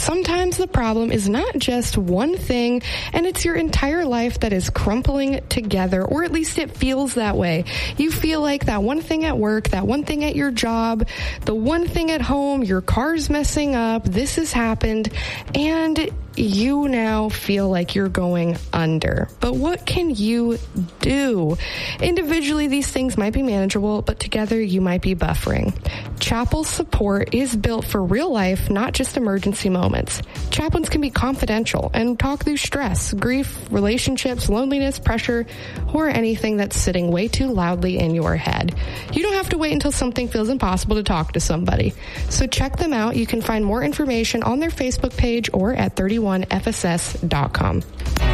Sometimes the problem is not just one thing, and it's your entire life that is crumpling together, or at least it feels that way. You feel like that one thing at work, that one thing at your job, the one thing at home, your car's messing up, this has happened, and you now feel like you're going under. But what can you do? Individually, these things might be manageable, but together you might be buffering. Chapel's support is built for real life, not just emergency moments. Chaplains can be confidential and talk through stress, grief, relationships, loneliness, pressure, or anything that's sitting way too loudly in your head. You don't have to wait until something feels impossible to talk to somebody. So check them out. You can find more information on their Facebook page or at 31fss.com.